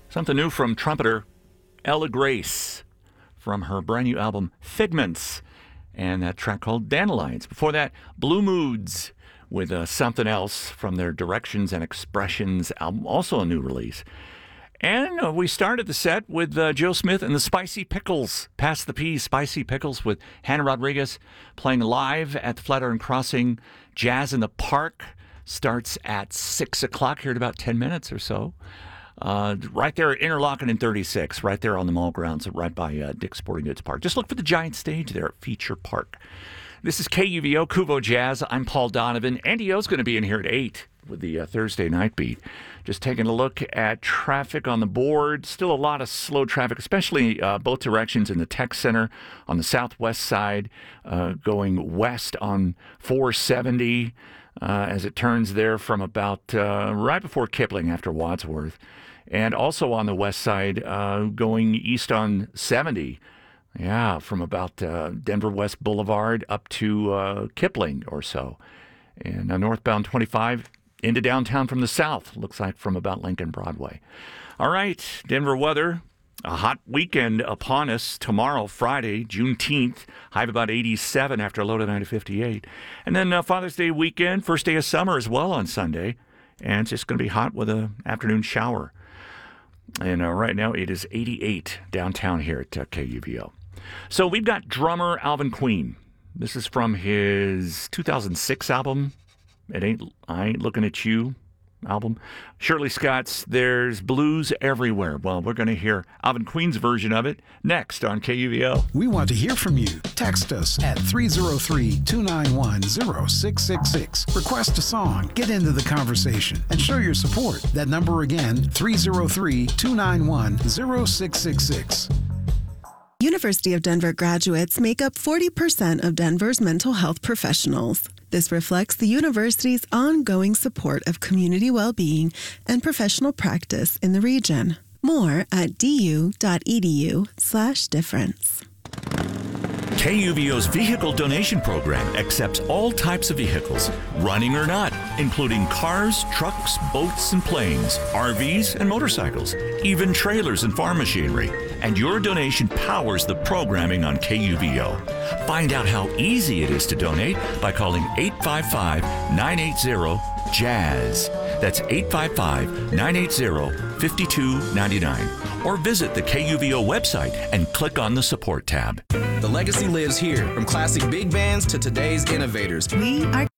Something new from trumpeter Ella Grace from her brand new album Figments, and that track called Dandelions. Before that, Blue Moods with Something Else from their Directions and Expressions album, also a new release. And we started the set with Joe Smith and the Spicy Pickles, Pass the Peas, Spicy Pickles with Hannah Rodriguez playing live at the Flatiron Crossing Jazz in the Park. Starts at 6 o'clock here in about 10 minutes or so. Right there at Interlochen and 36, right there on the mall grounds, right by Dick's Sporting Goods Park. Just look for the giant stage there at Feature Park. This is KUVO, Kuvo Jazz. I'm Paul Donovan. Andy O's going to be in here at 8 with the Thursday night beat. Just taking a look at traffic on the board. Still a lot of slow traffic, especially both directions in the Tech Center on the southwest side, going west on 470 as it turns there from about right before Kipling after Wadsworth. And also on the west side, going east on 70. Yeah, from about Denver West Boulevard up to Kipling or so. And northbound 25 into downtown from the south, looks like from about Lincoln Broadway. All right, Denver weather. A hot weekend upon us tomorrow, Friday, Juneteenth. High of about 87 after a low tonight of 58. And then Father's Day weekend, first day of summer as well on Sunday. And it's just going to be hot with an afternoon shower. And right now it is 88 downtown here at KUVO. So we've got drummer Alvin Queen. This is from his 2006 album, I Ain't Looking at You album. Shirley Scott's There's Blues Everywhere. Well, we're going to hear Alvin Queen's version of it next on KUVO. We want to hear from you. Text us at 303-291-0666. Request a song, get into the conversation, and show your support. That number again, 303-291-0666. University of Denver graduates make up 40% of Denver's mental health professionals. This reflects the university's ongoing support of community well-being and professional practice in the region. More at du.edu/difference. KUVO's vehicle donation program accepts all types of vehicles, running or not, including cars, trucks, boats, and planes, RVs, and motorcycles, even trailers and farm machinery. And your donation powers the programming on KUVO. Find out how easy it is to donate by calling 855-980-JAZZ. That's 855-980-5299. Or visit the KUVO website and click on the support tab. The legacy lives here, from classic big bands to today's innovators. We are